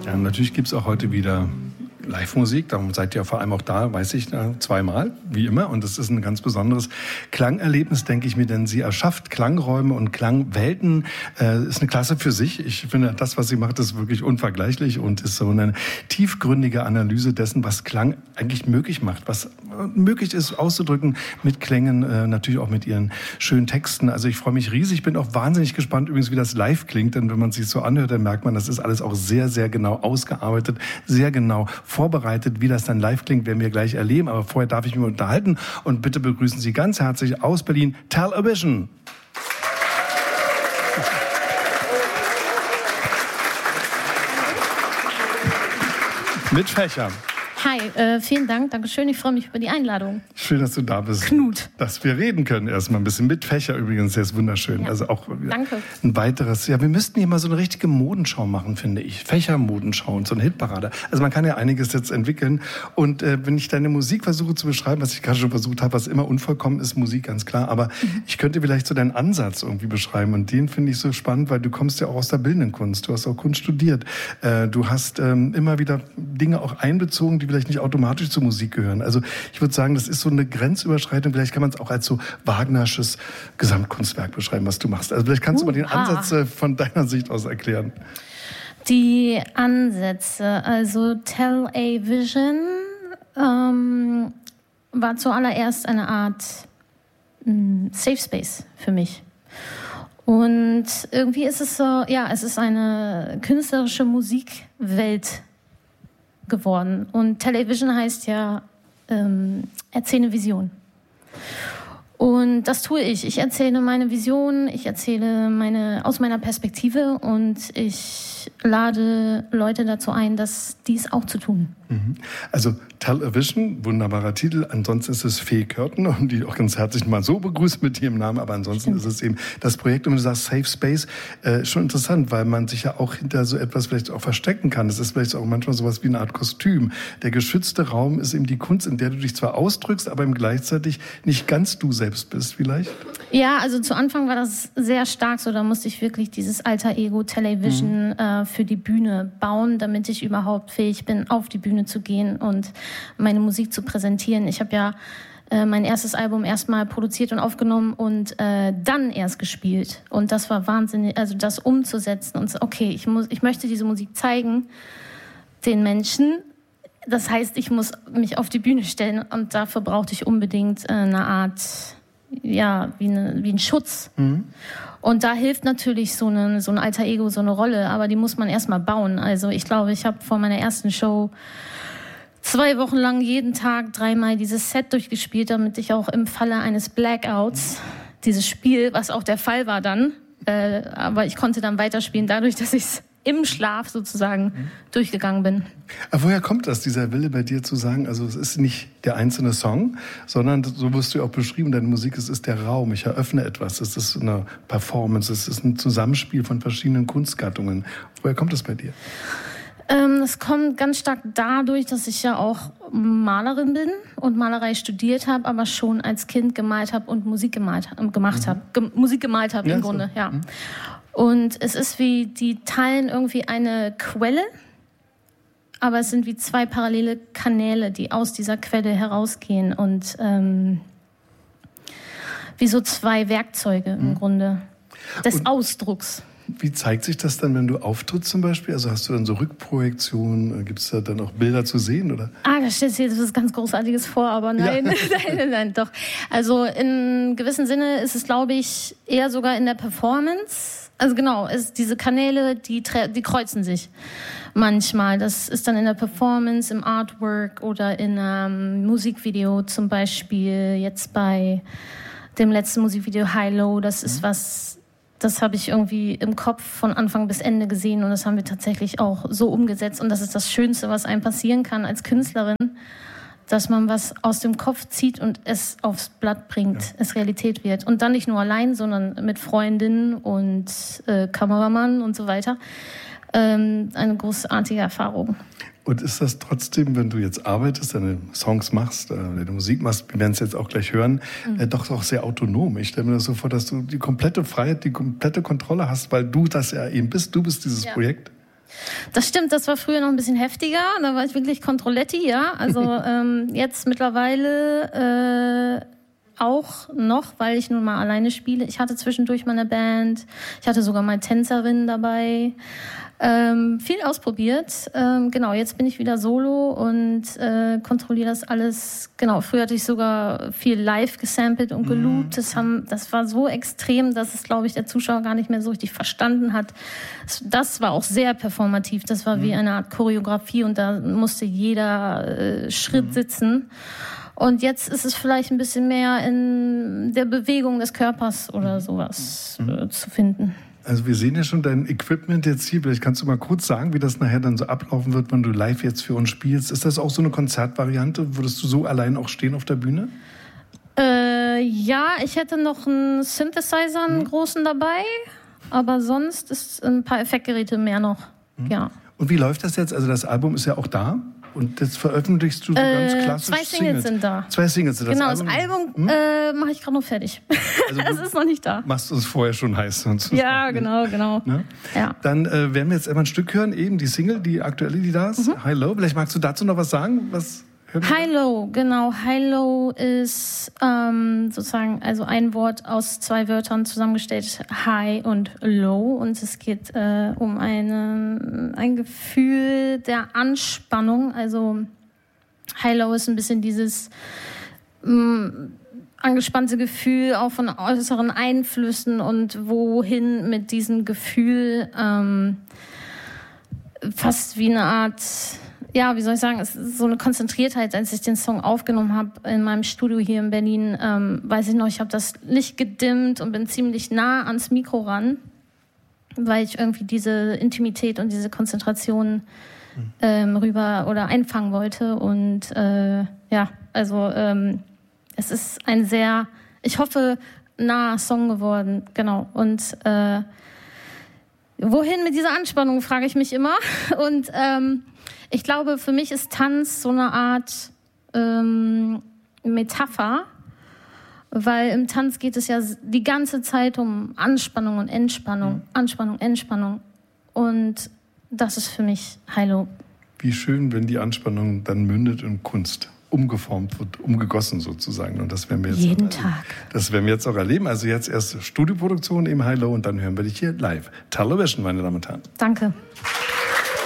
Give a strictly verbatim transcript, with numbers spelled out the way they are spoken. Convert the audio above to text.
Ja, natürlich gibt es auch heute wieder Live-Musik, darum seid ihr vor allem auch da, weiß ich, zweimal, wie immer. Und das ist ein ganz besonderes Klangerlebnis, denke ich mir, denn sie erschafft Klangräume und Klangwelten. Äh, ist eine Klasse für sich. Ich finde, das, was sie macht, ist wirklich unvergleichlich und ist so eine tiefgründige Analyse dessen, was Klang eigentlich möglich macht, was möglich ist auszudrücken mit Klängen, äh, natürlich auch mit ihren schönen Texten. Also ich freue mich riesig, bin auch wahnsinnig gespannt übrigens, wie das live klingt, denn wenn man sich so anhört, dann merkt man, das ist alles auch sehr, sehr genau ausgearbeitet, sehr genau vorbereitet. Wie das dann live klingt, werden wir gleich erleben. Aber vorher darf ich mich unterhalten und bitte begrüßen Sie ganz herzlich aus Berlin Television. Mit Fächer. Hi, äh, vielen Dank, Dankeschön. Ich freue mich über die Einladung. Schön, dass du da bist. Knut. Dass wir reden können erstmal ein bisschen. Mit Fächer übrigens, der ist wunderschön. Ja. Also auch Danke. Ein weiteres. Ja, wir müssten hier mal so eine richtige Modenschau machen, finde ich. Fächermodenschau und so eine Hitparade. Also man kann ja einiges jetzt entwickeln. Und äh, wenn ich deine Musik versuche zu beschreiben, was ich gerade schon versucht habe, was immer unvollkommen ist, Musik, ganz klar. Aber mhm. ich könnte vielleicht so deinen Ansatz irgendwie beschreiben. Und den finde ich so spannend, weil du kommst ja auch aus der bildenden Kunst. Du hast auch Kunst studiert. Äh, du hast ähm, immer wieder Dinge auch einbezogen, die vielleicht nicht automatisch zur Musik gehören. Also ich würde sagen, das ist so eine Grenzüberschreitung. Vielleicht kann man es auch als so Wagnersches Gesamtkunstwerk beschreiben, was du machst. Also vielleicht kannst uh, du mal den ah. Ansatz äh, von deiner Sicht aus erklären. Die Ansätze, also Television ähm, war zuallererst eine Art mh, Safe Space für mich. Und irgendwie ist es so, ja, es ist eine künstlerische Musikwelt geworden. Und Television heißt ja, ähm, erzähle Vision. Und das tue ich. Ich erzähle meine Vision, ich erzähle meine, aus meiner Perspektive und ich lade Leute dazu ein, das dies auch zu tun. Also Television, wunderbarer Titel. Ansonsten ist es Fee Körten, und die auch ganz herzlich mal so begrüßt mit ihrem Namen. Aber ansonsten Stimmt. ist es eben das Projekt, und du sagst Safe Space, äh, schon interessant, weil man sich ja auch hinter so etwas vielleicht auch verstecken kann. Das ist vielleicht auch manchmal sowas wie eine Art Kostüm. Der geschützte Raum ist eben die Kunst, in der du dich zwar ausdrückst, aber eben gleichzeitig nicht ganz du selbst bist, vielleicht? Ja, also zu Anfang war das sehr stark so. Da musste ich wirklich dieses Alter Ego Television mhm. äh, für die Bühne bauen, damit ich überhaupt fähig bin, auf die Bühne zu gehen und meine Musik zu präsentieren. Ich habe ja äh, mein erstes Album erstmal produziert und aufgenommen und äh, dann erst gespielt. Und das war wahnsinnig, also das umzusetzen und so, okay, ich muss, ich möchte diese Musik zeigen den Menschen. Das heißt, ich muss mich auf die Bühne stellen und dafür brauchte ich unbedingt äh, eine Art, ja, wie, eine, wie ein Schutz. Mhm. Und da hilft natürlich so, eine, so ein Alter Ego, so eine Rolle, aber die muss man erstmal bauen. Also ich glaube, ich habe vor meiner ersten Show zwei Wochen lang jeden Tag dreimal dieses Set durchgespielt, damit ich auch im Falle eines Blackouts dieses Spiel, was auch der Fall war dann, äh, aber ich konnte dann weiterspielen, dadurch, dass ich es im Schlaf sozusagen mhm. durchgegangen bin. Aber woher kommt das, dieser Wille bei dir zu sagen, also es ist nicht der einzelne Song, sondern so wirst du auch beschrieben, deine Musik, es ist der Raum, ich eröffne etwas, es ist eine Performance, es ist ein Zusammenspiel von verschiedenen Kunstgattungen. Woher kommt das bei dir? Ähm, das kommt ganz stark dadurch, dass ich ja auch Malerin bin und Malerei studiert habe, aber schon als Kind gemalt habe und Musik gemalt, äh, gemacht mhm. habe. Ge- Musik gemalt habe ja, im so. Grunde, ja. Mhm. Und es ist wie, die teilen irgendwie eine Quelle, aber es sind wie zwei parallele Kanäle, die aus dieser Quelle herausgehen und ähm, wie so zwei Werkzeuge im mhm. Grunde des und Ausdrucks. Wie zeigt sich das dann, wenn du auftrittst zum Beispiel? Also hast du dann so Rückprojektionen? Gibt es da dann auch Bilder zu sehen, oder? Ah, da stellst du jetzt was ganz Großartiges vor, aber nein, ja. nein, nein, nein, doch. Also in gewissem Sinne ist es, glaube ich, eher sogar in der Performance. Also genau, es, diese Kanäle, die, die kreuzen sich manchmal. Das ist dann in der Performance, im Artwork oder in einem Musikvideo zum Beispiel. Jetzt bei dem letzten Musikvideo High Low, das ist was, das habe ich irgendwie im Kopf von Anfang bis Ende gesehen und das haben wir tatsächlich auch so umgesetzt. Und das ist das Schönste, was einem passieren kann als Künstlerin, dass man was aus dem Kopf zieht und es aufs Blatt bringt, ja. es Realität wird. Und dann nicht nur allein, sondern mit Freundinnen und äh, Kameramann und so weiter. Ähm, eine großartige Erfahrung. Und ist das trotzdem, wenn du jetzt arbeitest, deine Songs machst, äh, deine Musik machst, wir werden es jetzt auch gleich hören, mhm. äh, doch auch sehr autonom? Ich stelle mir das so vor, dass du die komplette Freiheit, die komplette Kontrolle hast, weil du das ja eben bist. Du bist dieses ja. Projekt. Das stimmt, das war früher noch ein bisschen heftiger. Da war ich wirklich Controletti, ja. Also ähm, jetzt mittlerweile äh, auch noch, weil ich nun mal alleine spiele. Ich hatte zwischendurch meine Band. Ich hatte sogar mal Tänzerinnen dabei. Ähm, viel ausprobiert. Ähm, genau, jetzt bin ich wieder solo und äh, kontrolliere das alles. Genau, früher hatte ich sogar viel live gesampelt und geloopt. Das, haben, das war so extrem, dass es, glaube ich, der Zuschauer gar nicht mehr so richtig verstanden hat. Das, das war auch sehr performativ. Das war wie eine Art Choreografie und da musste jeder äh, Schritt sitzen. Und jetzt ist es vielleicht ein bisschen mehr in der Bewegung des Körpers oder sowas äh, zu finden. Also wir sehen ja schon dein Equipment jetzt hier. Vielleicht kannst du mal kurz sagen, wie das nachher dann so ablaufen wird, wenn du live jetzt für uns spielst. Ist das auch so eine Konzertvariante? Würdest du so allein auch stehen auf der Bühne? Äh, ja, ich hätte noch einen Synthesizer, einen mhm. großen dabei. Aber sonst ist ein paar Effektgeräte mehr noch. Mhm. Ja. Und wie läuft das jetzt? Also das Album ist ja auch da. Und jetzt veröffentlichst du so äh, ganz klassisch Zwei Singles, Singles sind da. Zwei Singles sind das. Genau, das Album, Album hm? äh, mache ich gerade noch fertig. Also es ist noch nicht da. Machst du es vorher schon heiß? Sonst ja, genau, genau. Ne? Ja. Dann äh, werden wir jetzt einmal ein Stück hören, eben die Single, die aktuelle, die da ist. Mhm. High Low. Vielleicht magst du dazu noch was sagen? Was High Low, genau. High Low ist ähm, sozusagen also ein Wort aus zwei Wörtern zusammengestellt, High und Low. Und es geht äh, um eine, ein Gefühl der Anspannung. Also High Low ist ein bisschen dieses mh, angespannte Gefühl auch von äußeren Einflüssen und wohin mit diesem Gefühl ähm, fast wie eine Art... Ja, wie soll ich sagen, es ist so eine Konzentriertheit, als ich den Song aufgenommen habe in meinem Studio hier in Berlin, ähm, weiß ich noch, ich habe das Licht gedimmt und bin ziemlich nah ans Mikro ran, weil ich irgendwie diese Intimität und diese Konzentration ähm, rüber oder einfangen wollte. Und äh, ja, also ähm, es ist ein sehr, ich hoffe, naher Song geworden, genau. Und äh, wohin mit dieser Anspannung, frage ich mich immer. Und ähm, ich glaube, für mich ist Tanz so eine Art ähm, Metapher, weil im Tanz geht es ja die ganze Zeit um Anspannung und Entspannung, mhm. Anspannung, Entspannung. Und das ist für mich High Low. Wie schön, wenn die Anspannung dann mündet in Kunst, umgeformt wird, umgegossen sozusagen. Und das werden wir jetzt jeden auch, Tag. Das werden wir jetzt auch erleben. Also jetzt erst Studioproduktion im High Low und dann hören wir dich hier live. Television, meine Damen und Herren. Danke.